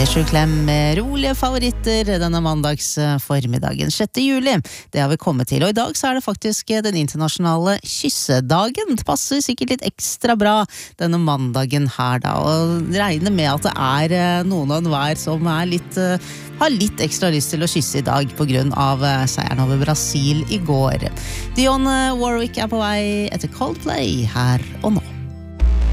Klem med rolige favoritter denne mandags formiddagen 6. juli. Det har vi kommet til, og i dag så det faktisk den internasjonale kyssedagen. Det passer sikkert litt ekstra bra denne mandagen her da, og regner med at det noen og enhver som har litt ekstra lyst til å kysse i dag på grunn av seieren over Brasil i går. Dionne Warwick på vei etter Coldplay her og nå.